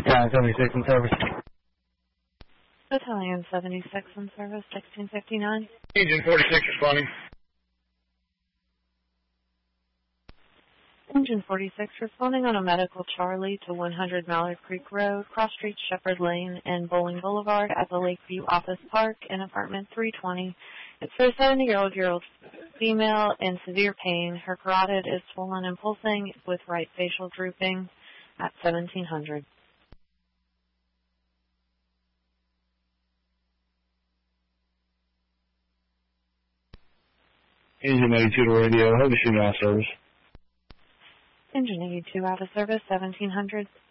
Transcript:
Battalion 76 in service. Battalion 76 in service, 1659. Engine 46 responding. Engine 46 responding on a medical Charlie to 100 Mallard Creek Road, Cross Street, Shepherd Lane, and Bowling Boulevard at the Lakeview Office Park in apartment 320. It's for a 70-year-old female in severe pain. Her carotid is swollen and pulsing with right facial drooping at 1700. Engine 82 to radio. Have a shooting out service. Engine 82 out of service, 1700.